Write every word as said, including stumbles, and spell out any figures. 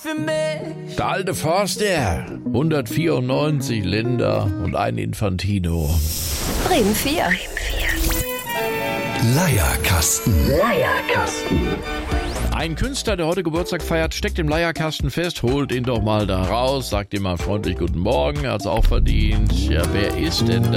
für mich. Der alte Forster, hundertvierundneunzig Länder und ein Infantino. Bremen vier. Leierkasten. Leierkasten. Ein Künstler, der heute Geburtstag feiert, steckt im Leierkasten fest, holt ihn doch mal da raus, sagt ihm mal freundlich guten Morgen, er hat's auch verdient. Ja, wer ist denn